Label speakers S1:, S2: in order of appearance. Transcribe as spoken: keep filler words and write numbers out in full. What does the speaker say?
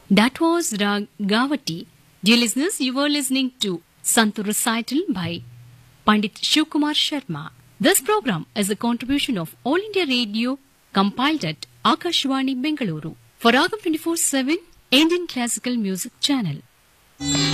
S1: That was Rag Gavati. Dear listeners, you were listening to Santur recital by Pandit Shivkumar Sharma. This program is a contribution of All India Radio compiled at Akashvani Bengaluru for Ragam twenty-four seven Indian Classical Music Channel.